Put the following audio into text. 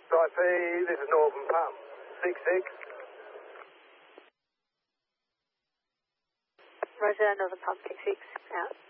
Taipei, this is Northern Pump, 6-6. Roger, Northern Pump 6-6, out.